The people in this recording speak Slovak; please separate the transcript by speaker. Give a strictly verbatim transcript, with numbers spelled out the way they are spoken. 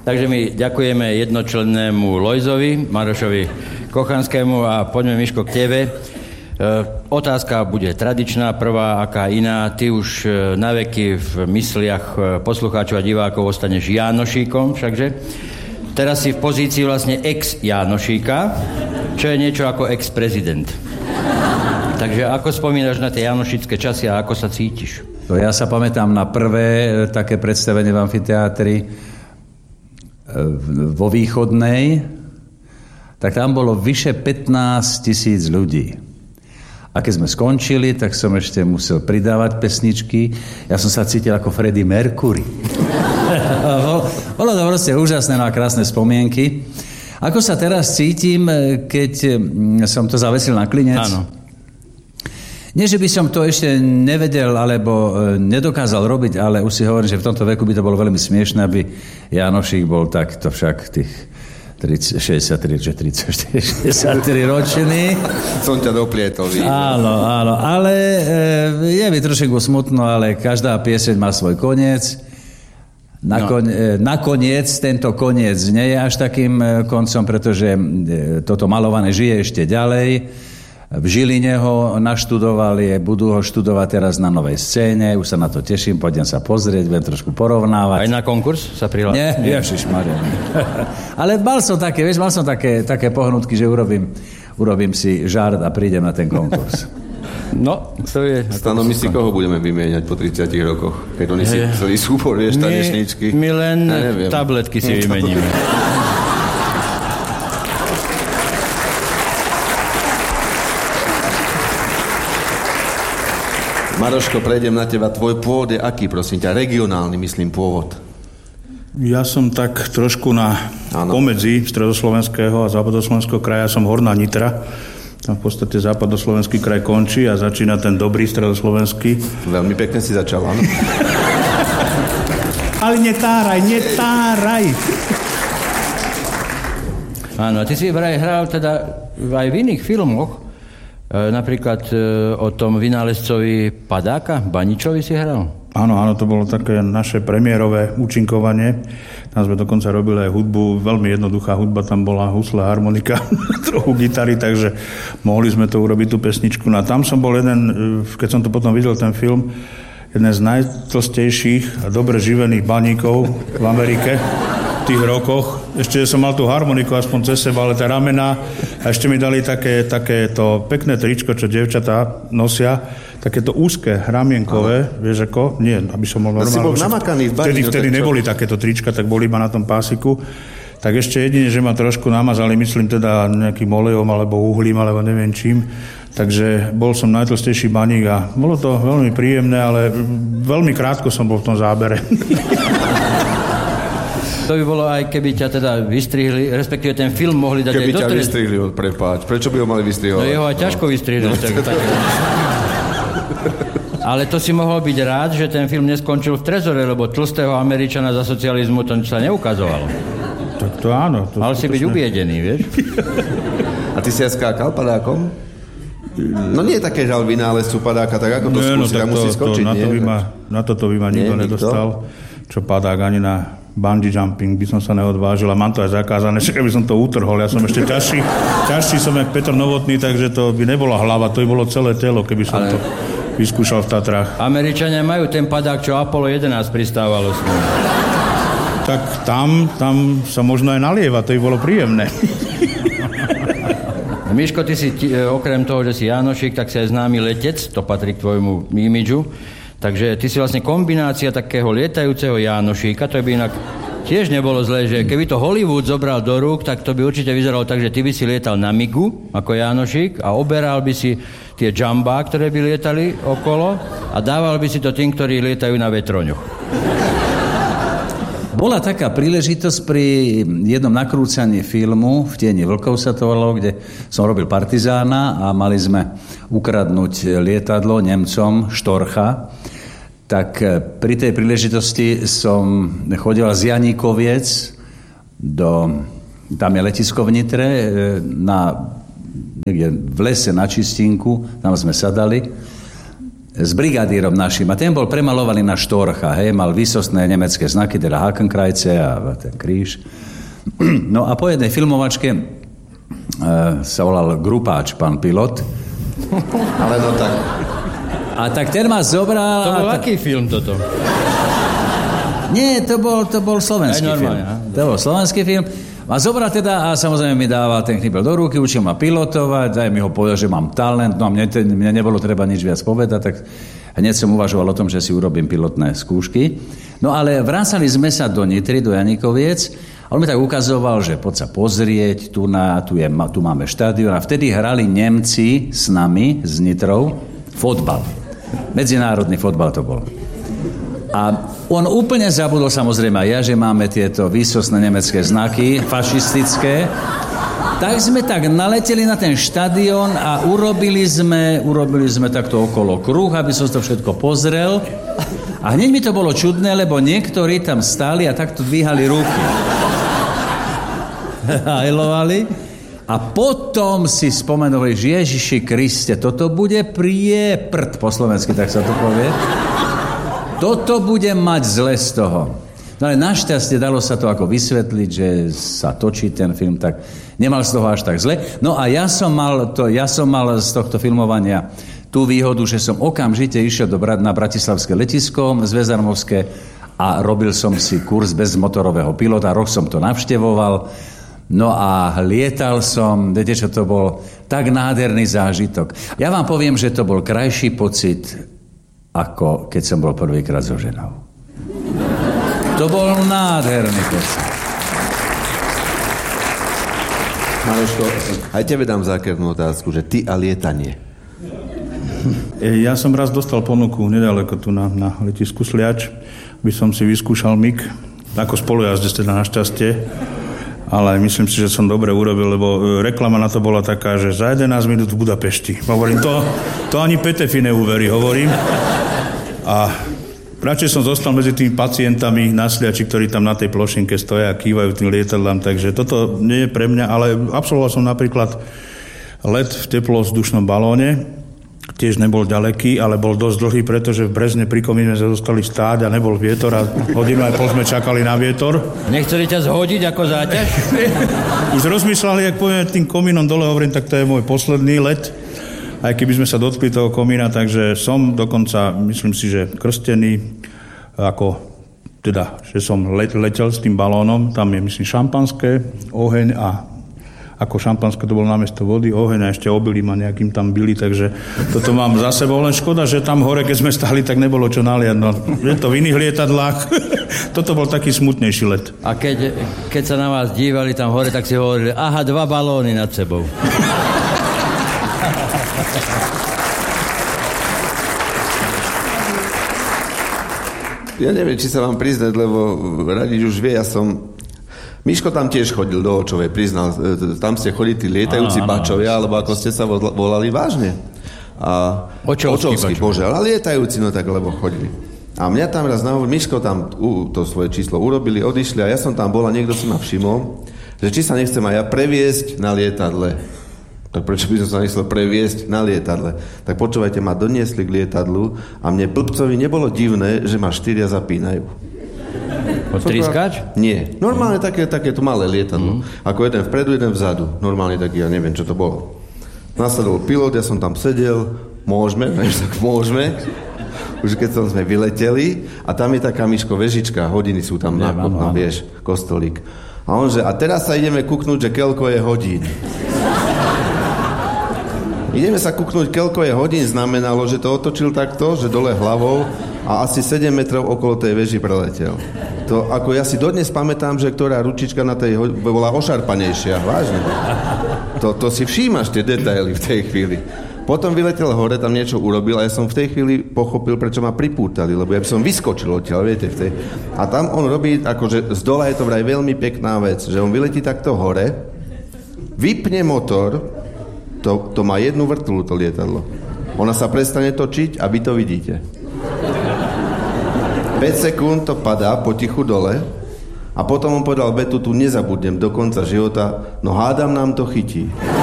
Speaker 1: Takže my ďakujeme jednočlennému Lojzovi, Marošovi Kochanskému a poďme, Miško, k tebe. E, otázka bude tradičná, prvá, aká iná. Ty už e, naveky v mysliach poslucháčov a divákov ostaneš Jánošíkom, všakže. Teraz si v pozícii vlastne ex-Jánošíka, čo je niečo ako ex-prezident. Takže ako spomínaš na tie jánošické časy a ako sa cítiš?
Speaker 2: Ja sa pamätám na prvé také predstavenie v amfiteátri vo Východnej, tak tam bolo vyše pätnásť tisíc ľudí. A keď sme skončili, tak som ešte musel pridávať pesničky. Ja som sa cítil ako Freddie Mercury. Bolo to proste úžasné, na krásne spomienky. Ako sa teraz cítim, keď som to zavesil na klinec?
Speaker 1: Áno.
Speaker 2: Nie, že by som to ešte nevedel alebo nedokázal robiť, ale už si hovorím, že v tomto veku by to bolo veľmi smiešné, aby Jánošík bol takto však tých tridsať, šesťdesiattri, tridsaťštyri, šesťdesiattri ročný.
Speaker 3: Som ťa doplietol.
Speaker 2: Áno, áno, ale je mi trošku smutno, ale každá pieseň má svoj koniec. Nakon, no. Nakoniec tento koniec nie je až takým koncom, pretože toto malované žije ešte ďalej. V Žiline ho naštudovali, budú ho študovať teraz na novej scéne, už sa na to teším, poďme sa pozrieť, budem trošku porovnávať.
Speaker 1: Aj na konkurs sa prihlásil?
Speaker 2: Nie, ježišmaria. Ale mal som také, vieš, mal som také, také pohnutky, že urobím, urobím si žart a prídem na ten konkurs.
Speaker 1: No, to je...
Speaker 3: Stano, my si koho budeme vymieňať po tridsiatich rokoch? Keď oni si celý súbor, vieš, tanečníčky.
Speaker 1: My len ja tabletky si vymeníme.
Speaker 3: Maroško, prejdem na teba. Tvoj pôvod je aký, prosím ťa? Regionálny, myslím, pôvod.
Speaker 4: Ja som tak trošku na ano. pomedzi stredoslovenského a západoslovenského kraja. Som Horná Nitra. Tam v podstate západoslovenský kraj končí a začína ten dobrý stredoslovenský.
Speaker 3: Veľmi pekne si začal, áno.
Speaker 4: Ale netáraj, netáraj!
Speaker 1: Áno, a ty si vraj hral teda aj v iných filmoch. Napríklad o tom vynálezcovi padáka, Baničovi si hral?
Speaker 4: Áno, áno, to bolo také naše premiérové účinkovanie. Tam sme dokonca robili aj hudbu, veľmi jednoduchá hudba, tam bola husle, harmonika, trochu gitary, takže mohli sme to urobiť, tú pesničku. No a tam som bol jeden, keď som to potom videl, ten film, jeden z najtlstejších a dobre živených baníkov v Amerike v tých rokoch. Ešte som mal tú harmoniku aspoň cez seba, ale tá ramená. A ešte mi dali také, také to pekné tričko, čo dievčatá nosia, takéto úzke, ramienkové, ale vieš ako? Nie, aby som bol normálne.
Speaker 3: Si bol namakaný v bani,
Speaker 4: vtedy, vtedy neboli takéto trička, tak boli iba na tom pásiku. Tak ešte jedine, že ma trošku namazali, myslím teda nejakým olejom, alebo uhlím, alebo neviem čím. Takže bol som najtlstejší baník a bolo to veľmi príjemné, ale veľmi krátko som bol v tom zábere.
Speaker 1: To by bolo aj keby ťa teda vystrihli, respektíve ten film mohli dať
Speaker 3: keby
Speaker 1: aj do...
Speaker 3: Keby ťa vystrihli, prepáč. Prečo by ho mali vystrihovať?
Speaker 1: No jeho aj ťažko vystrihli. No. Tak, tak. Ale to si mohol byť rád, že ten film neskončil v trezore, lebo tlstého Američana za socializmu to sa neukazovalo.
Speaker 4: Tak to áno. To
Speaker 1: mal si byť ubiedený, vieš?
Speaker 3: A ty si aj skákal padákom? No nie je také žal vynálezcu padáka, tak ako to
Speaker 4: nie,
Speaker 3: skúsiť,
Speaker 4: no,
Speaker 3: tak musí
Speaker 4: to,
Speaker 3: skočiť,
Speaker 4: to, na, to by ma, na toto by ma nikto nie, nedostal, nikto? Čo padák ani na bungee jumping by som sa neodvážil a mám to aj zakázané, že keby som to utrhol, ja som ešte ťažší, ťažší som jak Petr Novotný, takže to by nebola hlava, to by bolo celé telo, keby som ale... to vyskúšal v Tatrách.
Speaker 1: Američania majú ten padák, čo Apollo jedenásť pristávalo s ním.
Speaker 4: Tak tam, tam sa možno aj nalieva, to by bolo príjemné.
Speaker 1: Miško, ty si ti, okrem toho, že si Jánošík, tak si aj známy letec, to patrí k tvojmu imidžu. Takže ty si vlastne kombinácia takého lietajúceho Jánošíka, to by inak tiež nebolo zlé, že keby to Hollywood zobral do rúk, tak to by určite vyzeralo tak, že ty by si lietal na migu ako Jánošík a oberal by si tie jambá, ktoré by lietali okolo a dával by si to tým, ktorí lietajú na vetroňoch.
Speaker 2: Bola taká príležitosť pri jednom nakrúcaní filmu, v Tieni vlkov sa to volalo, kde som robil partizána a mali sme ukradnúť lietadlo Nemcom Štorcha. Tak pri tej príležitosti som chodil z Janíkoviec do, tam je letisko v Nitre, na, niekde v lese na Čistinku, tam sme sadali s brigadírom našim. A ten bol premalovaný na Štorcha, hej, mal výsostné nemecké znaky, teda Hakenkrajce a ten kríž. No a po jednej filmovačke e, sa volal Grupáč, pán pilot.
Speaker 3: Ale no tak...
Speaker 2: A tak ten ma zobral...
Speaker 1: To bol
Speaker 2: ta...
Speaker 1: aký film toto?
Speaker 2: Nie, to bol, to bol slovenský film. To bol slovenský film. A zobral teda a samozrejme mi dával ten knipel do ruky, učil ma pilotovať, aj mi ho povedal, že mám talent, no a mne, mne nebolo treba nič viac povedať, tak hneď som uvažoval o tom, že si urobím pilotné skúšky. No ale vracali sme sa do Nitry, do Janikoviec, a on mi tak ukazoval, že poď sa pozrieť, tu, na, tu, je, tu máme štadión a vtedy hrali Nemci s nami, s Nitrou, fotbal. Medzinárodný fotbal to bol. A on úplne zabudol, samozrejme aj ja, že máme tieto výsostné nemecké znaky, fašistické. Tak sme tak naleteli na ten štadión a urobili sme, urobili sme takto okolo kruh, aby som to všetko pozrel. A hneď mi to bolo čudné, lebo niektorí tam stáli a takto dvíhali ruky. Hajlovali. A potom si spomenuli, že Ježiši Kriste, toto bude prieprd, po slovensky tak sa to povie. Toto bude mať zle z toho. No ale našťastie dalo sa to ako vysvetliť, že sa točí ten film, tak nemal z toho až tak zle. No a ja som mal, to, ja som mal z tohto filmovania tú výhodu, že som okamžite išiel do, na bratislavské letisko Zväzarmovské a robil som si kurz bezmotorového pilota, rok som to navštevoval. No a lietal som, viete, čo to bol tak nádherný zážitok. Ja vám poviem, že to bol krajší pocit, ako keď som bol prvýkrát so ženou. To bol nádherný pocit.
Speaker 3: Maroško, aj tebe dám zákernú otázku, že ty a lietanie.
Speaker 4: Ja som raz dostal ponuku nedaleko tu na, na letisku Sliač, by som si vyskúšal mig, ako spolujazdec teda našťastie. Ale myslím si, že som dobre urobil, lebo reklama na to bola taká, že za jedenásť minút v Budapešti. Hovorím, to, to ani Petefi neuverí, hovorím. A radšej som zostal medzi tými pacientami na Sliači, ktorí tam na tej plošinke stoja a kývajú tým lietadlám, takže toto nie je pre mňa, ale absolvoval som napríklad let v teplovzdušnom balóne, tiež nebol ďaleký, ale bol dosť dlhý, pretože v Brezne pri komíne sa zostali stáť a nebol vietor a hodinu aj pol sme čakali na vietor.
Speaker 1: Nechceli ťa zhodiť ako záťaž?
Speaker 4: Už rozmýšľali, ak poviem tým komínom dole, hovorím, tak to je môj posledný let, aj keby sme sa dotkli toho komína, takže som dokonca, myslím si, že krstený, ako teda, že som let, letel s tým balónom, tam je, myslím, šampanské, oheň a ako šampanské to bolo namiesto vody, oheň a ešte obily ma nejakým tam byli, takže toto mám za sebou. Len škoda, že tam hore, keď sme stali, tak nebolo čo naliať. No, je to v iných lietadlách. Toto bol taký smutnejší let.
Speaker 1: A keď, keď sa na vás dívali tam hore, tak si hovorili, aha, dva balóny nad sebou.
Speaker 3: Ja neviem, či sa vám priznať, lebo Radič už vie, ja som... Miško tam tiež chodil do Očovej, priznal. Tam ste chodili tí lietajúci bačovia, alebo ako ste sa volali vážne. A
Speaker 1: Očovský,
Speaker 3: Očovský bože, ale lietajúci, no tak, lebo chodili. A mňa tam raz nahovoril, Miško tam uh, to svoje číslo urobili, odišli a ja som tam bol a niekto si ma všimol, že či sa nechcem aj ja previesť na lietadle. Tak prečo by som sa nechcel previesť na lietadle? Tak počúvajte, ma doniesli k lietadlu a mne blbcovi nebolo divné, že ma štyria zapínajú.
Speaker 1: Odtrískač?
Speaker 3: Nie. Normálne také, také to malé lietadlo. Mm. Ako jeden vpredu, jeden vzadu. Normálne taký, ja neviem, čo to bolo. Nasledoval pilot, ja som tam sedel, môžeme, než tak môžeme. Už keď som sme vyleteli a tam je taká, Miško, vežička, hodiny sú tam na kopnom, vieš, kostolík. A on že, a teraz sa ideme kúknúť, že keľko je hodín. Ideme sa kúknúť, keľko je hodín, znamenalo, že to otočil takto, že dole hlavou a asi sedem metrov okolo tej veži preletel. To, ako ja si dodnes pamätám, že ktorá ručička na tej hodine bola ošarpanejšia, vážne. To, to si všímaš tie detaily v tej chvíli. Potom vyletel hore, tam niečo urobil a ja som v tej chvíli pochopil, prečo ma pripútali, lebo ja by som vyskočil odtiaľ, viete, v tej... A tam on robí, akože z dola je to vraj veľmi pekná vec, že on vyletí takto hore, vypne motor, to, to má jednu vrtulu, to lietadlo. Ona sa prestane točiť a vy to vidíte. päť sekúnd to padá potichu dole a potom on povedal vetu, tu nezabudnem do konca života, no hádam nám to chytí.